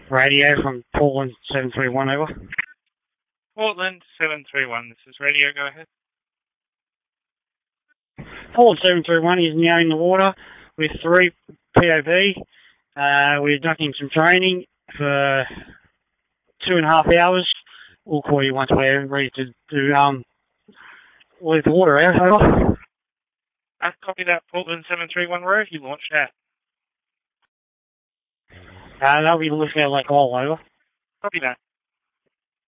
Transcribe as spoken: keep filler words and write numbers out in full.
Radio from Portland seven three one, over. Portland seven three one, this is radio, go ahead. Portland seven three one is now in the water with three P O V. Uh, we're conducting some training for two and a half hours. We'll call you once we're ready to do, um, leave the water out, over. I copy that, Portland seven three one, where have you launched at? Uh, that'll be looking at Lake Isle, over. Copy that.